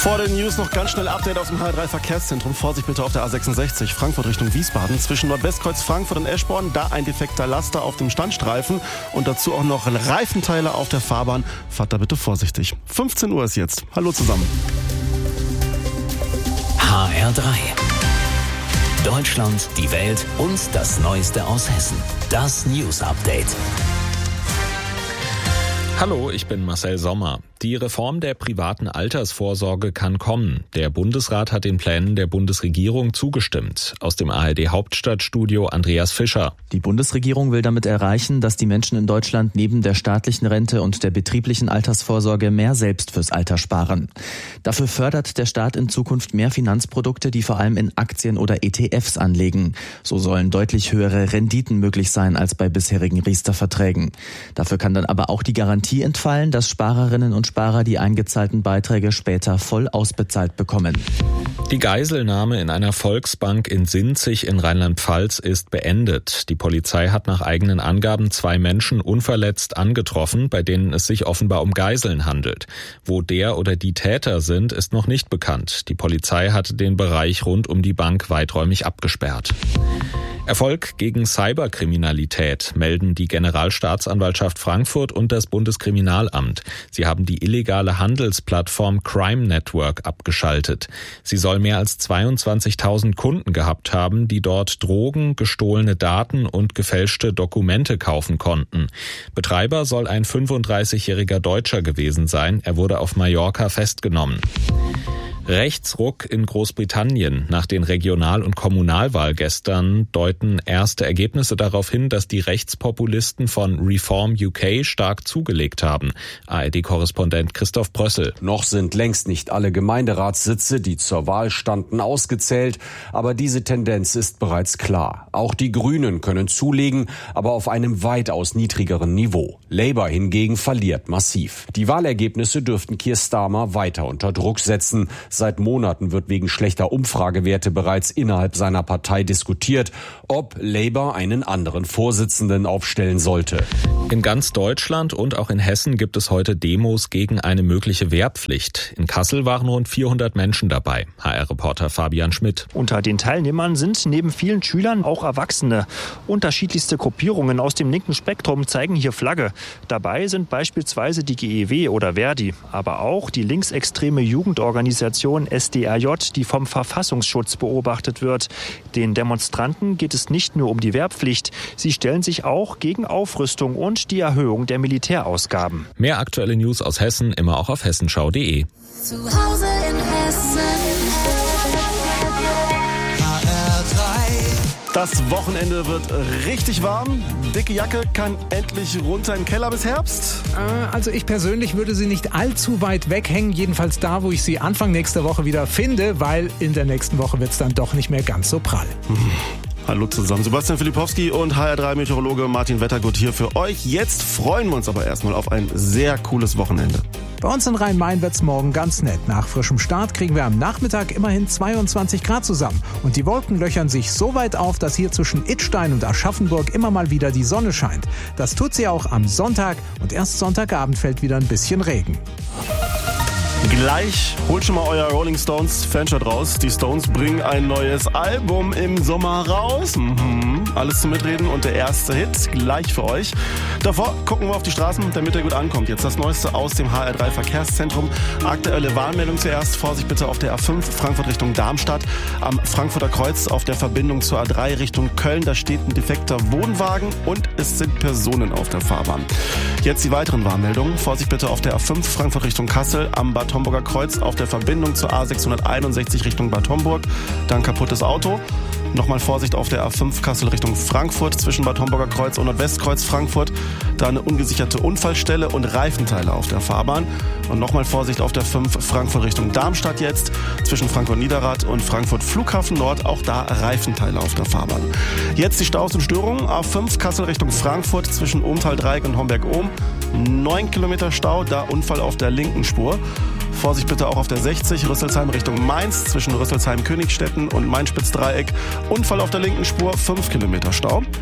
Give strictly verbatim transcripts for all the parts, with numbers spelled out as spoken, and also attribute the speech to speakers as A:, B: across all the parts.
A: Vor den News noch ganz schnell Update aus dem H R drei Verkehrszentrum. Vorsicht bitte auf der A sechsundsechzig, Frankfurt Richtung Wiesbaden. Zwischen Nordwestkreuz Frankfurt und Eschborn, da ein defekter Laster auf dem Standstreifen. Und dazu auch noch Reifenteile auf der Fahrbahn. Fahrt da bitte vorsichtig. fünfzehn Uhr ist jetzt. Hallo zusammen.
B: H R drei. Deutschland, die Welt und das Neueste aus Hessen. Das News Update.
C: Hallo, ich bin Marcel Sommer. Die Reform der privaten Altersvorsorge kann kommen. Der Bundesrat hat den Plänen der Bundesregierung zugestimmt. Aus dem A R D-Hauptstadtstudio Andreas Fischer.
D: Die Bundesregierung will damit erreichen, dass die Menschen in Deutschland neben der staatlichen Rente und der betrieblichen Altersvorsorge mehr selbst fürs Alter sparen. Dafür fördert der Staat in Zukunft mehr Finanzprodukte, die vor allem in Aktien oder E T Fs anlegen. So sollen deutlich höhere Renditen möglich sein als bei bisherigen Riester-Verträgen. Dafür kann dann aber auch die Garantie entfallen, dass Sparerinnen und Sparer die eingezahlten Beiträge später voll ausbezahlt bekommen.
C: Die Geiselnahme in einer Volksbank in Sinzig in Rheinland-Pfalz ist beendet. Die Polizei hat nach eigenen Angaben zwei Menschen unverletzt angetroffen, bei denen es sich offenbar um Geiseln handelt. Wo der oder die Täter sind, ist noch nicht bekannt. Die Polizei hat den Bereich rund um die Bank weiträumig abgesperrt. Erfolg gegen Cyberkriminalität melden die Generalstaatsanwaltschaft Frankfurt und das Bundeskriminalamt. Sie haben die illegale Handelsplattform Crime Network abgeschaltet. Sie soll mehr als zweiundzwanzigtausend Kunden gehabt haben, die dort Drogen, gestohlene Daten und gefälschte Dokumente kaufen konnten. Betreiber soll ein fünfunddreißigjähriger Deutscher gewesen sein. Er wurde auf Mallorca festgenommen. Rechtsruck in Großbritannien. Nach den Regional- und Kommunalwahl gestern deuten erste Ergebnisse darauf hin, dass die Rechtspopulisten von Reform U K stark zugelegt haben. A R D-Korrespondent Christoph Brössel.
E: Noch sind längst nicht alle Gemeinderatssitze, die zur Wahl standen, ausgezählt. Aber diese Tendenz ist bereits klar. Auch die Grünen können zulegen, aber auf einem weitaus niedrigeren Niveau. Labour hingegen verliert massiv. Die Wahlergebnisse dürften Keir Starmer weiter unter Druck setzen. Seit Monaten wird wegen schlechter Umfragewerte bereits innerhalb seiner Partei diskutiert, ob Labour einen anderen Vorsitzenden aufstellen sollte.
C: In ganz Deutschland und auch in Hessen gibt es heute Demos gegen eine mögliche Wehrpflicht. In Kassel waren rund vierhundert Menschen dabei. H R-Reporter Fabian Schmidt.
F: Unter den Teilnehmern sind neben vielen Schülern auch Erwachsene. Unterschiedlichste Gruppierungen aus dem linken Spektrum zeigen hier Flagge. Dabei sind beispielsweise die G E W oder Verdi, aber auch die linksextreme Jugendorganisation S D A J, die vom Verfassungsschutz beobachtet wird. Den Demonstranten geht es nicht nur um die Wehrpflicht. Sie stellen sich auch gegen Aufrüstung und die Erhöhung der Militärausgaben.
C: Mehr aktuelle News aus Hessen immer auch auf hessenschau punkt de.
G: Zu Hause in Hessen. H R drei.
A: Das Wochenende wird richtig warm. Dicke Jacke kann endlich runter in den Keller bis Herbst.
H: Also ich persönlich würde sie nicht allzu weit weghängen. Jedenfalls da, wo ich sie Anfang nächster Woche wieder finde. Weil in der nächsten Woche wird es dann doch nicht mehr ganz so prall.
A: Hm. Hallo zusammen, Sebastian Filipowski und H R drei Meteorologe Martin Wettergut hier für euch. Jetzt freuen wir uns aber erstmal auf ein sehr cooles Wochenende.
H: Bei uns in Rhein-Main wird's morgen ganz nett. Nach frischem Start kriegen wir am Nachmittag immerhin zweiundzwanzig Grad zusammen. Und die Wolken löchern sich so weit auf, dass hier zwischen Idstein und Aschaffenburg immer mal wieder die Sonne scheint. Das tut sie auch am Sonntag und erst Sonntagabend fällt wieder ein bisschen Regen.
A: Gleich holt schon mal euer Rolling Stones Fanshirt raus. Die Stones bringen ein neues Album im Sommer raus. Mhm. Alles zum Mitreden und der erste Hit gleich für euch. Davor gucken wir auf die Straßen, damit er gut ankommt. Jetzt das Neueste aus dem H R drei Verkehrszentrum. Aktuelle Warnmeldung zuerst. Vorsicht bitte auf der A fünf Frankfurt Richtung Darmstadt. Am Frankfurter Kreuz auf der Verbindung zur A drei Richtung Köln. Da steht ein defekter Wohnwagen und es sind Personen auf der Fahrbahn. Jetzt die weiteren Warnmeldungen. Vorsicht bitte auf der A fünf Frankfurt Richtung Kassel. Am Bad Homburger Kreuz auf der Verbindung zur A sechshunderteinundsechzig Richtung Bad Homburg. Dann kaputtes Auto. Nochmal Vorsicht auf der A fünf Kassel Richtung Frankfurt zwischen Bad Homburger Kreuz und Nordwestkreuz Frankfurt. Da eine ungesicherte Unfallstelle und Reifenteile auf der Fahrbahn. Und nochmal Vorsicht auf der fünf Frankfurt Richtung Darmstadt jetzt. Zwischen Frankfurt-Niederrad und Frankfurt Flughafen Nord. Auch da Reifenteile auf der Fahrbahn. Jetzt die Staus und Störungen. A fünf Kassel Richtung Frankfurt zwischen Ohmtal-Dreieck und Homberg-Ohm. neun Kilometer Stau, da Unfall auf der linken Spur. Vorsicht bitte auch auf der sechzig Rüsselsheim Richtung Mainz zwischen Rüsselsheim-Königstetten und Main-Spitz-Dreieck. Unfall auf der linken Spur, fünf Kilometer Stau.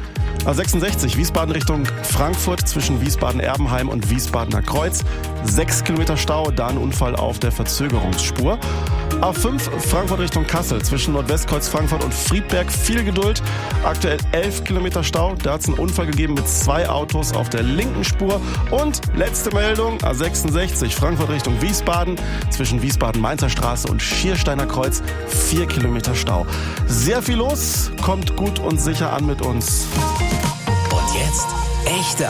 A: A sechsundsechzig Wiesbaden Richtung Frankfurt zwischen Wiesbaden-Erbenheim und Wiesbadener Kreuz. Sechs Kilometer Stau, da ein Unfall auf der Verzögerungsspur. A fünf Frankfurt Richtung Kassel zwischen Nordwestkreuz Frankfurt und Friedberg. Viel Geduld. Aktuell elf Kilometer Stau. Da hat es einen Unfall gegeben mit zwei Autos auf der linken Spur. Und letzte Meldung, A sechsundsechzig Frankfurt Richtung Wiesbaden zwischen Wiesbaden-Mainzer Straße und Schiersteiner Kreuz. Vier Kilometer Stau. Sehr viel los. Kommt gut und sicher an mit uns.
B: Und jetzt echte